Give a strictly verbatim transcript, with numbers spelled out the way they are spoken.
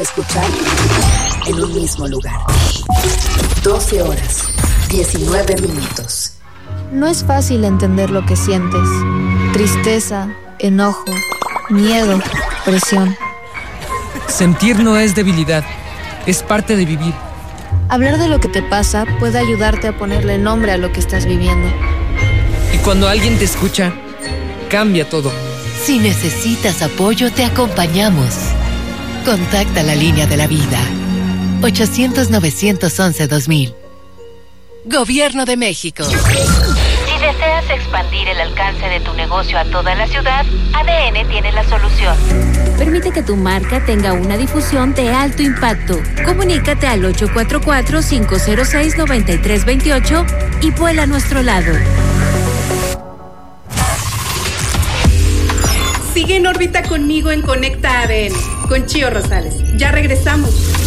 Escuchar en un mismo lugar. doce horas, diecinueve minutos. No es fácil entender lo que sientes. Tristeza, enojo, miedo, presión. Sentir no es debilidad, es parte de vivir. Hablar de lo que te pasa puede ayudarte a ponerle nombre a lo que estás viviendo. Y cuando alguien te escucha, cambia todo. Si necesitas apoyo, te acompañamos. Contacta la línea de la vida. ochocientos, novecientos once, dos mil. Gobierno de México. Si deseas expandir el alcance de tu negocio a toda la ciudad, A D N tiene la solución. Permite que tu marca tenga una difusión de alto impacto. Comunícate al ocho cuatro cuatro, cinco cero seis, nueve tres dos ocho y vuela a nuestro lado. Sigue en órbita conmigo en Conecta A D N, con Chío Rosales. Ya regresamos.